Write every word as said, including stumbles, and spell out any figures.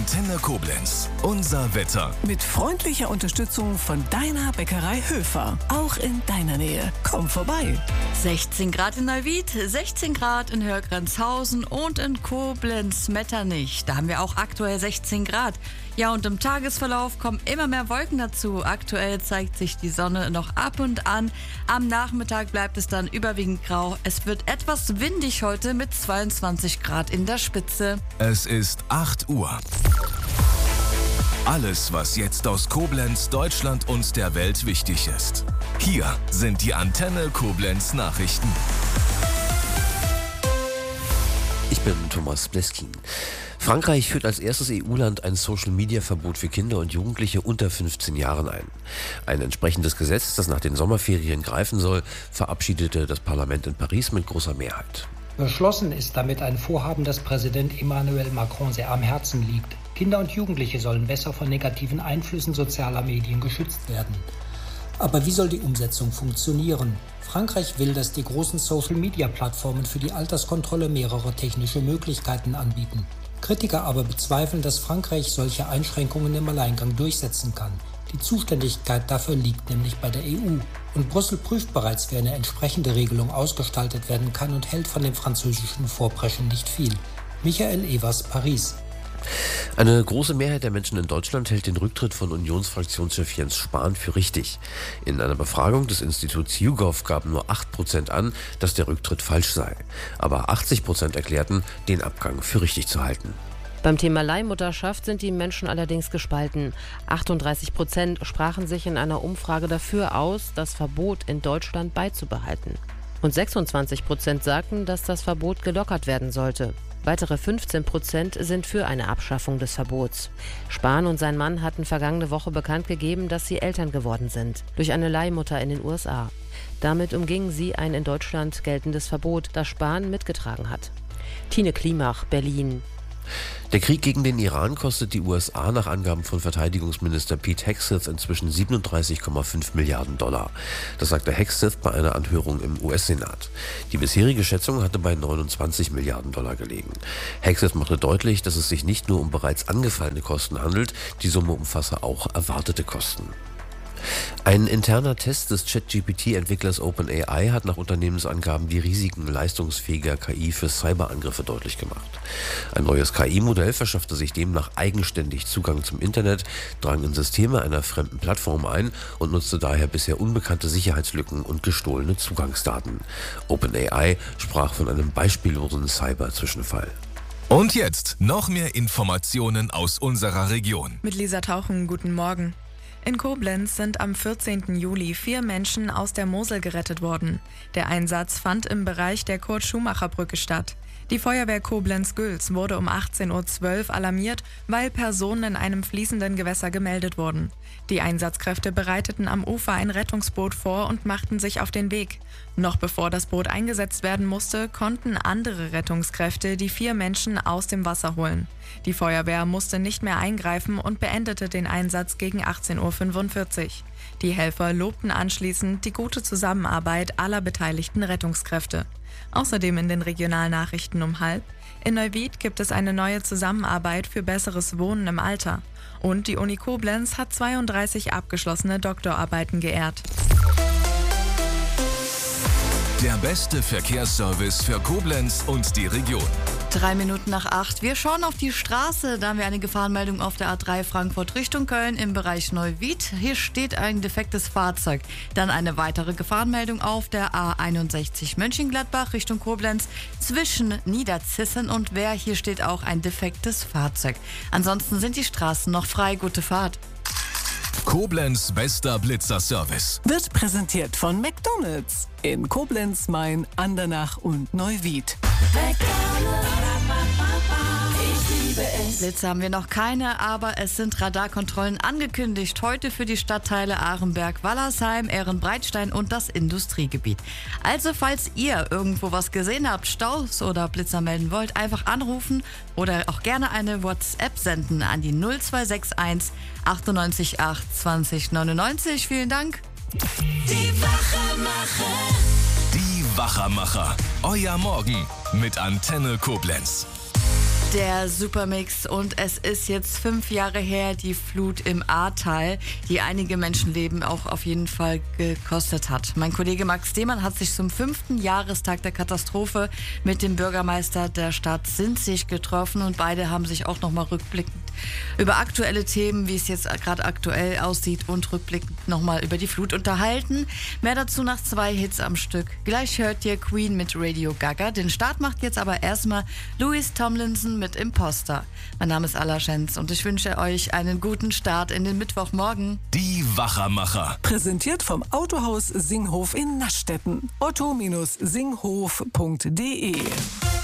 Antenne Koblenz. Unser Wetter. Mit freundlicher Unterstützung von deiner Bäckerei Höfer. Auch in deiner Nähe. Komm vorbei. sechzehn Grad in Neuwied, sechzehn Grad in Hörgrenzhausen und in Koblenz-Metternich. Da haben wir auch aktuell sechzehn Grad. Ja, und im Tagesverlauf kommen immer mehr Wolken dazu. Aktuell zeigt sich die Sonne noch ab und an. Am Nachmittag bleibt es dann überwiegend grau. Es wird etwas windig heute mit zweiundzwanzig Grad in der Spitze. Es ist acht Uhr. Alles, was jetzt aus Koblenz, Deutschland und der Welt wichtig ist. Hier sind die Antenne Koblenz Nachrichten. Ich bin Thomas Bleskin. Frankreich führt als erstes E U-Land ein Social-Media-Verbot für Kinder und Jugendliche unter fünfzehn Jahren ein. Ein entsprechendes Gesetz, das nach den Sommerferien greifen soll, verabschiedete das Parlament in Paris mit großer Mehrheit. Beschlossen ist damit ein Vorhaben, das Präsident Emmanuel Macron sehr am Herzen liegt. Kinder und Jugendliche sollen besser von negativen Einflüssen sozialer Medien geschützt werden. Aber wie soll die Umsetzung funktionieren? Frankreich will, dass die großen Social-Media-Plattformen für die Alterskontrolle mehrere technische Möglichkeiten anbieten. Kritiker aber bezweifeln, dass Frankreich solche Einschränkungen im Alleingang durchsetzen kann. Die Zuständigkeit dafür liegt nämlich bei der E U. Und Brüssel prüft bereits, wie eine entsprechende Regelung ausgestaltet werden kann und hält von dem französischen Vorpreschen nicht viel. Michael Evers, Paris. Eine große Mehrheit der Menschen in Deutschland hält den Rücktritt von Unionsfraktionschef Jens Spahn für richtig. In einer Befragung des Instituts YouGov gaben nur acht Prozent an, dass der Rücktritt falsch sei. Aber achtzig Prozent erklärten, den Abgang für richtig zu halten. Beim Thema Leihmutterschaft sind die Menschen allerdings gespalten. achtunddreißig Prozent sprachen sich in einer Umfrage dafür aus, das Verbot in Deutschland beizubehalten. Und sechsundzwanzig Prozent sagten, dass das Verbot gelockert werden sollte. Weitere fünfzehn Prozent sind für eine Abschaffung des Verbots. Spahn und sein Mann hatten vergangene Woche bekannt gegeben, dass sie Eltern geworden sind. Durch eine Leihmutter in den U S A. Damit umgingen sie ein in Deutschland geltendes Verbot, das Spahn mitgetragen hat. Tine Klimach, Berlin. Der Krieg gegen den Iran kostet die U S A nach Angaben von Verteidigungsminister Pete Hegseth inzwischen siebenunddreißig Komma fünf Milliarden Dollar. Das sagte Hegseth bei einer Anhörung im U S-Senat. Die bisherige Schätzung hatte bei neunundzwanzig Milliarden Dollar gelegen. Hegseth machte deutlich, dass es sich nicht nur um bereits angefallene Kosten handelt, die Summe umfasse auch erwartete Kosten. Ein interner Test des ChatGPT-Entwicklers OpenAI hat nach Unternehmensangaben die Risiken leistungsfähiger K I für Cyberangriffe deutlich gemacht. Ein neues K I-Modell verschaffte sich demnach eigenständig Zugang zum Internet, drang in Systeme einer fremden Plattform ein und nutzte daher bisher unbekannte Sicherheitslücken und gestohlene Zugangsdaten. OpenAI sprach von einem beispiellosen Cyber-Zwischenfall. Und jetzt noch mehr Informationen aus unserer Region. Mit Lisa Tauchen, guten Morgen. In Koblenz sind am vierzehnten Juli vier Menschen aus der Mosel gerettet worden. Der Einsatz fand im Bereich der Kurt-Schumacher-Brücke statt. Die Feuerwehr Koblenz-Gülz wurde um achtzehn Uhr zwölf alarmiert, weil Personen in einem fließenden Gewässer gemeldet wurden. Die Einsatzkräfte bereiteten am Ufer ein Rettungsboot vor und machten sich auf den Weg. Noch bevor das Boot eingesetzt werden musste, konnten andere Rettungskräfte die vier Menschen aus dem Wasser holen. Die Feuerwehr musste nicht mehr eingreifen und beendete den Einsatz gegen achtzehn Uhr fünfundvierzig. Die Helfer lobten anschließend die gute Zusammenarbeit aller beteiligten Rettungskräfte. Außerdem in den Regionalnachrichten um halb: In Neuwied gibt es eine neue Zusammenarbeit für besseres Wohnen im Alter. Und die Uni Koblenz hat zweiunddreißig abgeschlossene Doktorarbeiten geehrt. Der beste Verkehrsservice für Koblenz und die Region. Drei Minuten nach acht. Wir schauen auf die Straße. Da haben wir eine Gefahrenmeldung auf der A drei Frankfurt Richtung Köln im Bereich Neuwied. Hier steht ein defektes Fahrzeug. Dann eine weitere Gefahrenmeldung auf der A einundsechzig Mönchengladbach Richtung Koblenz zwischen Niederzissen und Wehr. Hier steht auch ein defektes Fahrzeug. Ansonsten sind die Straßen noch frei. Gute Fahrt. Koblenz bester Blitzerservice. Wird präsentiert von McDonald's in Koblenz, Main, Andernach und Neuwied. Blitze haben wir noch keine, aber es sind Radarkontrollen angekündigt. Heute für die Stadtteile Arenberg, Wallersheim, Ehrenbreitstein und das Industriegebiet. Also falls ihr irgendwo was gesehen habt, Staus oder Blitzer melden wollt, einfach anrufen oder auch gerne eine WhatsApp senden an die null zwei sechs eins achtundneunzig acht zwanzig neunundneunzig. Vielen Dank. Die Wachermacher. Die Wachermacher. Euer Morgen mit Antenne Koblenz. Der Supermix und es ist jetzt fünf Jahre her, die Flut im Ahrtal, die einige Menschenleben auch auf jeden Fall gekostet hat. Mein Kollege Max Demann hat sich zum fünften Jahrestag der Katastrophe mit dem Bürgermeister der Stadt Sinzig getroffen und beide haben sich auch nochmal rückblickend über aktuelle Themen, wie es jetzt gerade aktuell aussieht und rückblickend nochmal über die Flut unterhalten. Mehr dazu nach zwei Hits am Stück. Gleich hört ihr Queen mit Radio Gaga. Den Start macht jetzt aber erstmal Louis Tomlinson mit Imposter. Mein Name ist Alla Schenz und ich wünsche euch einen guten Start in den Mittwochmorgen. Die Wachermacher. Präsentiert vom Autohaus Singhof in Naschstetten. otto Bindestrich singhof punkt de